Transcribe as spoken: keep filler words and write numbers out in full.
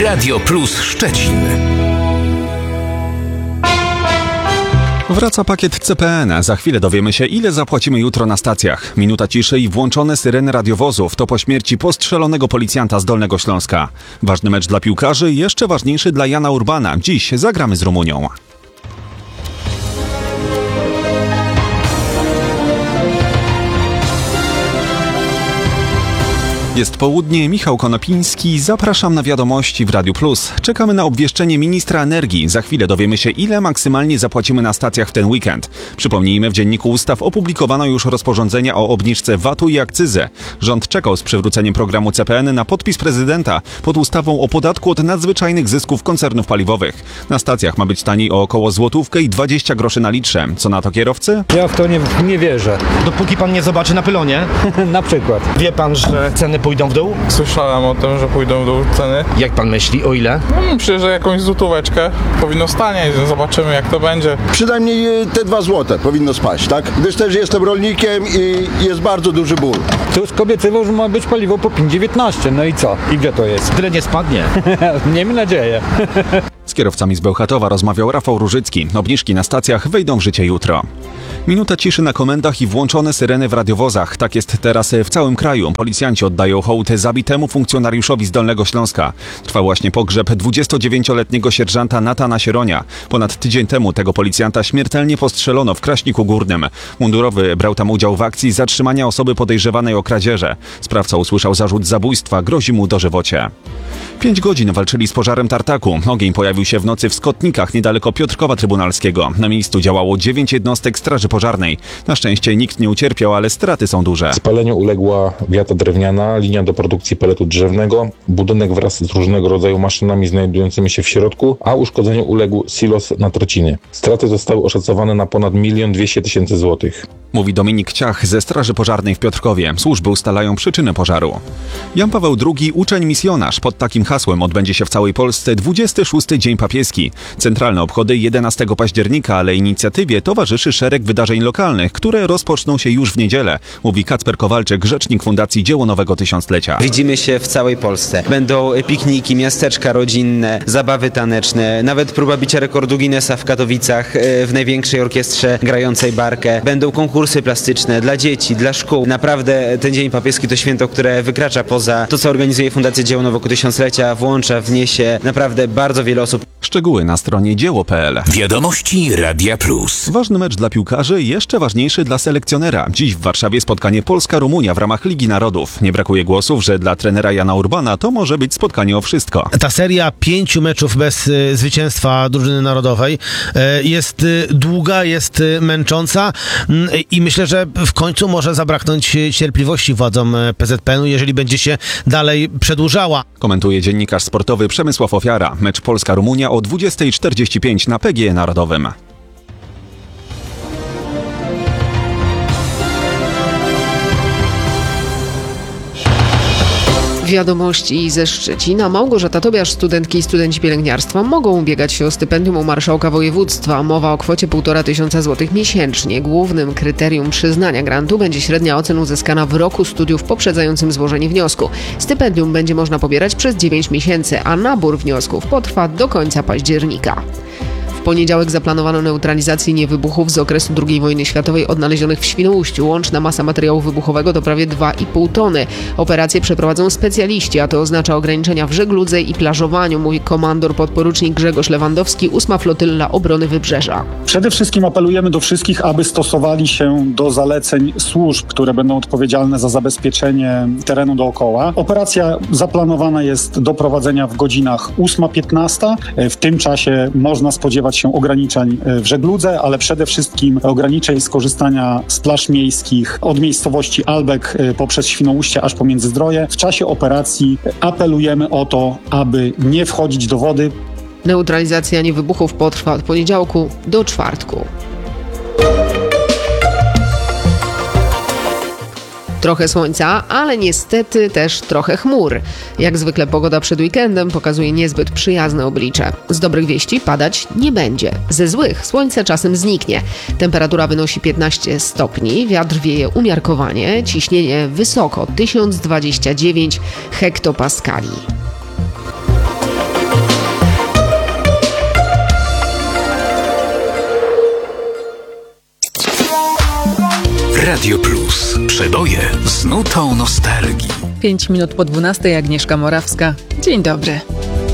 Radio Plus Szczecin. Wraca pakiet C P N. Za chwilę dowiemy się, ile zapłacimy jutro na stacjach. Minuta ciszy i włączone syreny radiowozów to po śmierci postrzelonego policjanta z Dolnego Śląska. Ważny mecz dla piłkarzy, jeszcze ważniejszy dla Jana Urbana. Dziś zagramy z Rumunią. Jest południe, Michał Konopiński, zapraszam na wiadomości w Radiu Plus. Czekamy na obwieszczenie ministra energii. Za chwilę dowiemy się, ile maksymalnie zapłacimy na stacjach w ten weekend. Przypomnijmy, w Dzienniku Ustaw opublikowano już rozporządzenia o obniżce V A T u i akcyzy. Rząd czekał z przywróceniem programu C P N na podpis prezydenta pod ustawą o podatku od nadzwyczajnych zysków koncernów paliwowych. Na stacjach ma być taniej o około złotówkę i dwadzieścia groszy na litrze. Co na to kierowcy? Ja w to nie, nie wierzę. Dopóki pan nie zobaczy na pylonie. Na przykład. Wie pan, że ceny pójdą w dół? Słyszałem o tym, że pójdą w dół ceny. Jak pan myśli, o ile? No, myślę, że jakąś złotóweczkę powinno stanieć. Zobaczymy, jak to będzie. Przynajmniej te dwa złote powinno spaść, tak? Gdyż też jestem rolnikiem i jest bardzo duży ból. Tusk obiecywał, że ma być paliwo po pięć dziewiętnaście. No i co? I gdzie to jest? Tyle nie spadnie. Miejmy nadzieję. Z kierowcami z Bełchatowa rozmawiał Rafał Różycki. Obniżki na stacjach wejdą w życie jutro. Minuta ciszy na komendach i włączone syreny w radiowozach. Tak jest teraz w całym kraju. Policjanci oddają hołd zabitemu funkcjonariuszowi z Dolnego Śląska. Trwał właśnie pogrzeb dwudziestodziewięcioletniego sierżanta Natana Sieronia. Ponad tydzień temu tego policjanta śmiertelnie postrzelono w Kraśniku Górnym. Mundurowy brał tam udział w akcji zatrzymania osoby podejrzewanej o kradzieże. Sprawca usłyszał zarzut zabójstwa, grozi mu dożywocie. Pięć godzin walczyli z pożarem tartaku. Ogień pojawił się w nocy w Skotnikach, niedaleko Piotrkowa Trybunalskiego. Na miejscu działało dziewięć jednostek Straży Pożarnej. Na szczęście nikt nie ucierpiał, ale straty są duże. Spaleniu uległa wiata drewniana, linia do produkcji peletu drzewnego, budynek wraz z różnego rodzaju maszynami znajdującymi się w środku, a uszkodzeniu uległ silos na Trocinie. Straty zostały oszacowane na ponad milion dwieście tysięcy złotych. Mówi Dominik Ciach ze Straży Pożarnej w Piotrkowie. Służby ustalają przyczynę pożaru. Jan Paweł drugi, uczeń misjonarz. Pod takim hasłem odbędzie się w całej Polsce dwudziesty szósty Dzień Papieski. Centralne obchody jedenastego października, ale inicjatywie towarzyszy szereg wydarzeń lokalnych, które rozpoczną się już w niedzielę, mówi Kacper Kowalczyk, rzecznik Fundacji Dzieło Nowego Tysiąclecia. Widzimy się w całej Polsce. Będą pikniki, miasteczka rodzinne, zabawy taneczne, nawet próba bicia rekordu Guinnessa w Katowicach w największej orkiestrze grającej barkę. Będą konkursy Kursy plastyczne dla dzieci, dla szkół. Naprawdę ten Dzień Papieski to święto, które wykracza poza to, co organizuje Fundacja Dzieło Nowego Tysiąclecia, włącza w nie się naprawdę bardzo wiele osób. Szczegóły na stronie dzieło kropka p l. Wiadomości Radia Plus. Ważny mecz dla piłkarzy, jeszcze ważniejszy dla selekcjonera. Dziś w Warszawie spotkanie Polska-Rumunia w ramach Ligi Narodów. Nie brakuje głosów, że dla trenera Jana Urbana to może być spotkanie o wszystko. Ta seria pięciu meczów bez y, zwycięstwa drużyny narodowej y, jest y, długa, jest y, męcząca y, i myślę, że w końcu może zabraknąć cierpliwości władzom P Z P N u, jeżeli będzie się dalej przedłużała. Komentuje dziennikarz sportowy Przemysław Ofiara. Mecz Polska-Rumunia o dwudziesta czterdzieści pięć na P G E Narodowym. Wiadomości ze Szczecina. Małgorzata Tobiasz, studentki i studenci pielęgniarstwa mogą ubiegać się o stypendium u marszałka województwa. Mowa o kwocie półtora tysiąca złotych miesięcznie. Głównym kryterium przyznania grantu będzie średnia ocen uzyskana w roku studiów poprzedzającym złożenie wniosku. Stypendium będzie można pobierać przez dziewięć miesięcy, a nabór wniosków potrwa do końca października. W poniedziałek zaplanowano neutralizację niewybuchów z okresu drugiej wojny światowej odnalezionych w Świnoujściu. Łączna masa materiału wybuchowego to prawie dwa i pół tony. Operację przeprowadzą specjaliści, a to oznacza ograniczenia w żegludze i plażowaniu, mówi komandor podporucznik Grzegorz Lewandowski, ósma Flotylla Obrony Wybrzeża. Przede wszystkim apelujemy do wszystkich, aby stosowali się do zaleceń służb, które będą odpowiedzialne za zabezpieczenie terenu dookoła. Operacja zaplanowana jest do prowadzenia w godzinach ósma piętnasta. W tym czasie można spodziewać się ograniczeń w żegludze, ale przede wszystkim ograniczeń skorzystania z plaż miejskich od miejscowości Albek poprzez Świnoujście aż po Międzyzdroje. W czasie operacji apelujemy o to, aby nie wchodzić do wody. Neutralizacja niewybuchów potrwa od poniedziałku do czwartku. Trochę słońca, ale niestety też trochę chmur. Jak zwykle pogoda przed weekendem pokazuje niezbyt przyjazne oblicze. Z dobrych wieści padać nie będzie. Ze złych słońce czasem zniknie. Temperatura wynosi piętnaście stopni, wiatr wieje umiarkowanie, ciśnienie wysoko tysiąc dwadzieścia dziewięć hektopaskali. Radio Plus. Przeboje z nutą nostalgii. Pięć minut po dwunastej, Agnieszka Morawska. Dzień dobry.